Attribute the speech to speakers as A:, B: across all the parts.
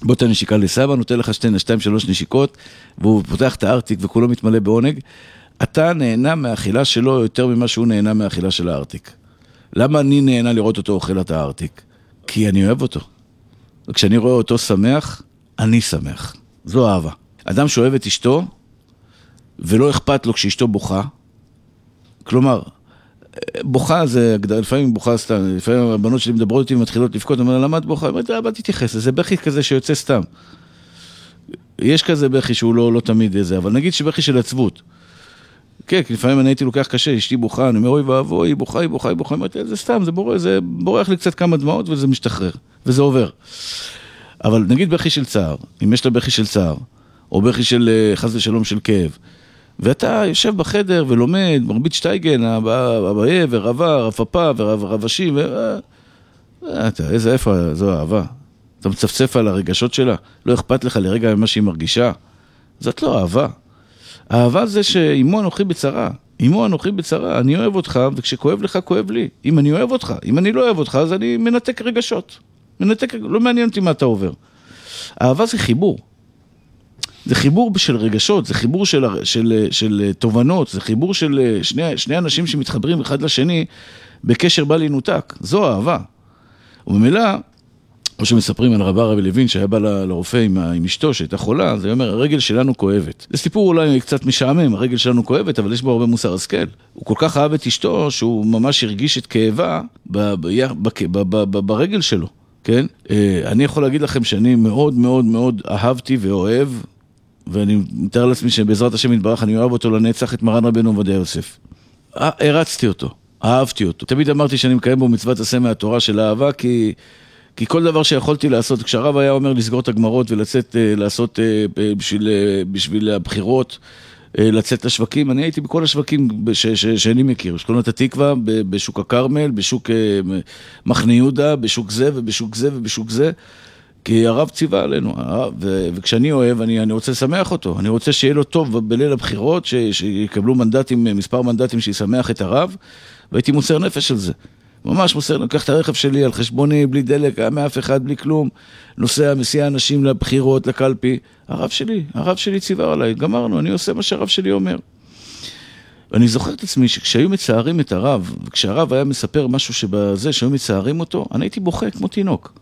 A: בוא תן נשיקה לסבא, נותן לך 2-3 נשיקות, והוא פותח את הארטיק וכולו מתמלא בעונג, אתה נהנה מהאכילה שלו יותר ממה שהוא נהנה מהאכילה של הארטיק. למה אני נהנה לראות אותו אוכל את הארטיק? כי אני אוהב אותו. וכשאני רואה אותו שמח, אני שמח. זו אהבה. אדם שאוהב את אשתו, ולא אכפת לו כשאשתו בוכה, כלומר, בוכה זה, לפעמים בוכה סתם, לפעמים הבנות שלי מדברות אותי ומתחילות לבכות, אומרת, למה את בוכה? אומרת, אבא תתייחס, זה בכי כזה שיוצא סתם. יש כזה בכי שהוא לא תמיד איזה, אבל נגיד שבכי של עצבות. כן, כי לפעמים אני הייתי לוקח קשה, אשתי בוכה, אני אומר, אוי ואבוי, היא בוכה, אומרת, זה סתם, זה בורח לי קצת כמה דמעות וזה משתחרר, וזה עובר. אבל נגיד בכי של צער, אם יש לה בכי של צער, או בכי של חס ושלום של כאב, ואתה יושב בחדר ולומד, מרבית שטייגן, אביה ורבה, רפפה ורבשים, איפה, זו אהבה. אתה מצפצף על הרגשות שלה, לא אכפת לך לרגע ממה שהיא מרגישה. זאת לא אהבה. אהבה זה שאימו אנוכי בצרה. אימו אנוכי בצרה, אני אוהב אותך, וכשכואב לך, כואב לי. אם אני אוהב אותך, אם אני לא אוהב אותך, אז אני מנתק רגשות. לא מעניין אותי מה אתה אהבה זה חיבור. זה חיבור של רגשות, זה חיבור של תובנות, זה חיבור של שני אנשים שמתחברים אחד לשני בקשר בל ינותק. זו אהבה. ובמילה, או שמספרים על רבי לוין שהיה בא לרופא עם אשתו שהייתה חולה, זה אומר, הרגל שלנו כואבת. זה סיפור אולי קצת משעמם, הרגל שלנו כואבת, אבל יש בו הרבה מוסר השכל. הוא כל כך אהב את אשתו שהוא ממש הרגיש את כאבה ברגל שלו. כן? אני יכול להגיד לכם שאני מאוד מאוד מאוד אהבתי ואוהב, ואני מתאר לעצמי שבעזרת השם יתברך אני אוהב אותו לנצח את מרן רבנו עובדיה יוסף. הרצתי אותו, אהבתי אותו. תמיד אמרתי שאני מקיים בו מצוות עשה מהתורה של האהבה, כי כל דבר שיכולתי לעשות, כשהרב היה אומר לסגור את הגמרות ולצאת לעשות בשביל הבחירות, לצאת לשווקים, אני הייתי בכל השווקים שאני מכיר, שכונות התקווה, בשוק הכרמל, בשוק מחנה יהודה, בשוק זה ובשוק זה ובשוק זה, כי הרב ציווה עלינו, וכשאני אוהב, אני רוצה לשמח אותו, אני רוצה שיהיה לו טוב בליל הבחירות, שיקבלו מספר מנדטים שישמח את הרב, והייתי מוסר נפש על זה. ממש מוסר, לקח את הרכב שלי על חשבוני, בלי דלק, מאף אחד, בלי כלום, נוסע, מסיע אנשים לבחירות, לקלפי. הרב שלי ציווה עליי, גמרנו, אני עושה מה שהרב שלי אומר. ואני זוכר את עצמי שכשהיו מצערים את הרב, וכשהרב היה מספר משהו שבזה, שהיו מצערים אותו, אני הייתי בוכה כמו תינוק.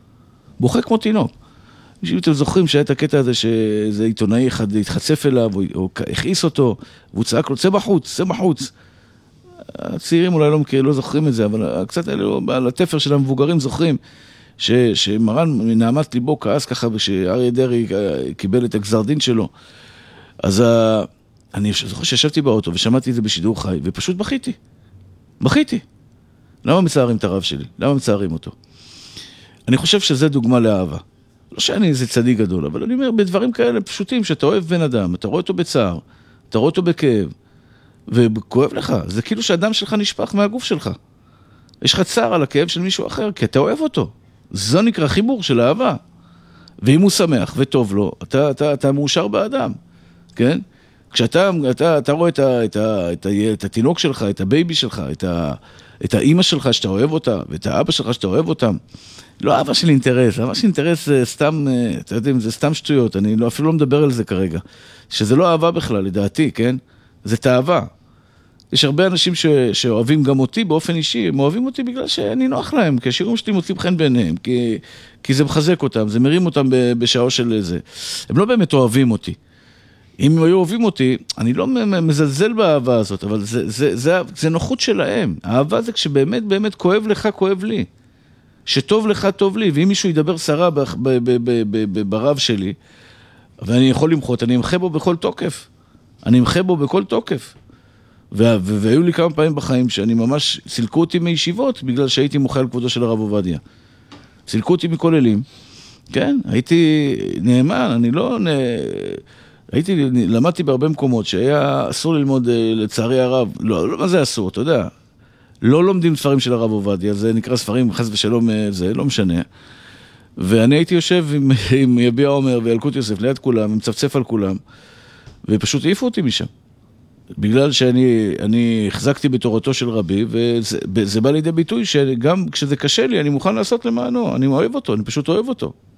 A: אתם זוכרים שהיה את הקטע הזה שאיזה עיתונאי אחד התחצף אליו, או הכעיס אותו, והוא צעק לו, צא בחוץ. הצעירים אולי לא זוכרים את זה, אבל קצת על התפר של המבוגרים זוכרים, שמרן מנעמת ליבו כעס ככה, ושאריה דרעי קיבל את הגזר דין שלו. אז אני זוכר שישבתי באוטו, ושמעתי את זה בשידור חי, ופשוט בכיתי. למה מצערים את הרב שלי? למה מצערים אותו? אני חושב שזה דוגמה לאהבה. לא שאני איזה צדיק גדול, אבל אני אומר, בדברים כאלה פשוטים, שאתה אוהב בן אדם, אתה רואה אותו בצער, אתה רואה אותו בכאב, וכואב לך, זה כאילו שהדם שלך נשפך מהגוף שלך. יש לך צער על הכאב של מישהו אחר, כי אתה אוהב אותו. זו נקרא חיבור של אהבה. ואם הוא שמח וטוב לו, אתה מאושר באדם. כן? כשאתה רואה את התינוק שלך, את הבייבי שלך, את האמא שלך שאתה אוהב אותה, ואת האבא שלך שאתה אוהב אותם, לא אהבה של אינטרס, אהבה של אינטרס זה סתם, אתה יודעים, זה סתם שטויות, אני אפילו לא מדבר על זה כרגע. שזה לא אהבה בכלל, לדעתי, כן? זה תאווה. יש הרבה אנשים שאוהבים גם אותי באופן אישי, הם אוהבים אותי בגלל שאני נוח להם, כי השירים שלי מוצאים חן בעיניהם, כי זה מחזק אותם, זה מרים אותם בשעו של זה. הם לא באמת אוהבים אותי. אם הם היו אוהבים אותי, אני לא מזלזל באהבה הזאת, אבל זה נוחות שלהם. האהבה זה כשבאמת באמת כואב לך, כואב לי. שטוב לך, טוב לי. ואם מישהו ידבר שרה ברב שלי, ואני יכול למחות, אני אמחה בו בכל תוקף. והיו לי כמה פעמים בחיים שאני ממש סילקו אותי מישיבות בגלל שהייתי מוחה על כבודו של הרב עובדיה. סילקו אותי מכוללים. כן, הייתי נאמן, למדתי בהרבה מקומות שהיה אסור ללמוד לצערי הרב. לא, מה זה אסור, אתה יודע. לא לומדים ספרים של הרב עובדיה, זה נקרא ספרים חס ושלום, זה לא משנה. ואני הייתי יושב עם יביע עומר וילקוט יוסף ליד כולם, מצפצף על כולם, ופשוט העיפו אותי משם. בגלל שאני החזקתי בתורתו של רבי, וזה בא לידי ביטוי שגם כשזה קשה לי, אני מוכן לעשות למענו, אני אוהב אותו, אני פשוט אוהב אותו.